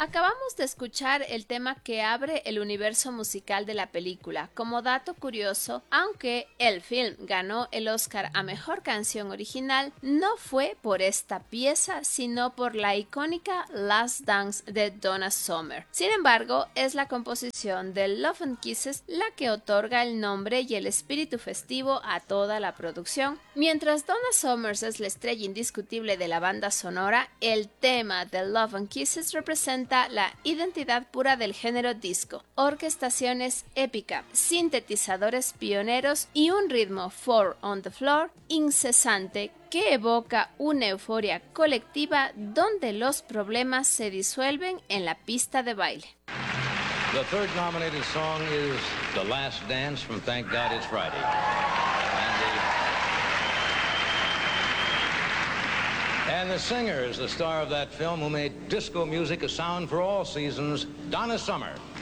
Acabamos de escuchar el tema que abre el universo musical de la película. Como dato curioso, aunque el film ganó el Oscar a Mejor Canción Original, no fue por esta pieza, sino por la icónica Last Dance de Donna Summer. Sin embargo, es la composición de Love and Kisses la que otorga el nombre y el espíritu festivo a toda la producción. Mientras Donna Summer es la estrella indiscutible de la banda sonora, el tema de Love and Kisses representa la identidad pura del género disco, orquestaciones épicas, sintetizadores pioneros y un ritmo four on the floor incesante que evoca una euforia colectiva donde los problemas se disuelven en la pista de baile. The third nominated song is The Last Dance from Thank God It's Friday. And the singer is the star of that film who made disco music a sound for all seasons, Donna Summer.